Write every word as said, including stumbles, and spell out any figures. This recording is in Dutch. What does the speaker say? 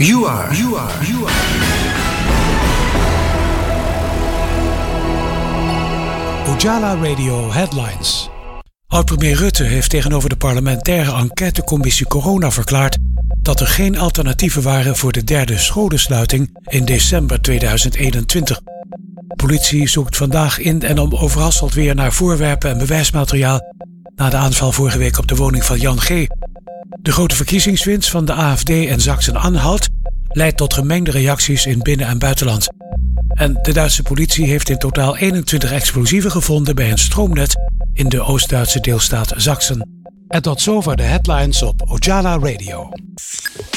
You are. You are. You are. Ojala Radio Headlines. Oud-premier Rutte heeft tegenover de parlementaire enquêtecommissie Corona verklaard dat er geen alternatieven waren voor de derde scholensluiting in december tweeduizend eenentwintig. Politie zoekt vandaag in en om Overasselt weer naar voorwerpen en bewijsmateriaal na de aanval vorige week op de woning van Jan G. De grote verkiezingswinst van de A F D en Sachsen-Anhalt leidt tot gemengde reacties in binnen- en buitenland. En de Duitse politie heeft in totaal eenentwintig explosieven gevonden bij een stroomnet in de Oost-Duitse deelstaat Sachsen. En tot zover de headlines op Ojala Radio.